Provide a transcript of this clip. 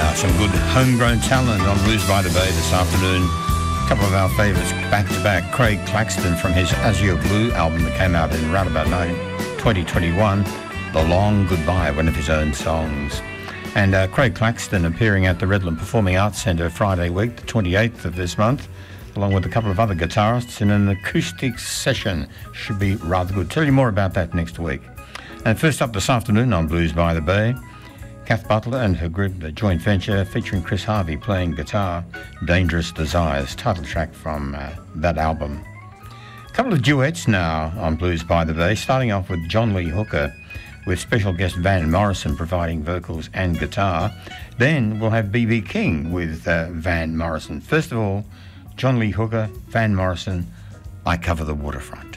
Some good homegrown talent on Blues by the Bay this afternoon. A couple of our favourites back-to-back. Craig Claxton from his Azure Blue album that came out in roundabout 2021. The Long Goodbye, one of his own songs. And Craig Claxton appearing at the Redland Performing Arts Centre Friday week, the 28th of this month, along with a couple of other guitarists in an acoustic session. Should be rather good. Tell you more about that next week. And first up this afternoon on Blues by the Bay, Kath Butler and her group, the joint venture featuring Chris Harvey playing guitar, Dangerous Desires, title track from that album. A couple of duets now on Blues by the Bay, starting off with John Lee Hooker, with special guest Van Morrison providing vocals and guitar. Then we'll have B.B. King with Van Morrison. First of all, John Lee Hooker, Van Morrison, I Cover the Waterfront.